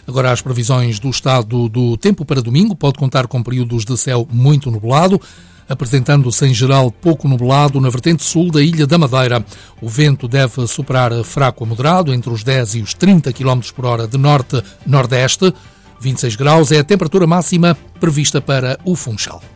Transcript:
Agora as previsões do estado do tempo para domingo. Pode contar com períodos de céu muito nublado, apresentando-se em geral pouco nublado na vertente sul da Ilha da Madeira. O vento deve soprar fraco a moderado, entre os 10 e os 30 km por hora de norte-nordeste. 26 graus é a temperatura máxima prevista para o Funchal.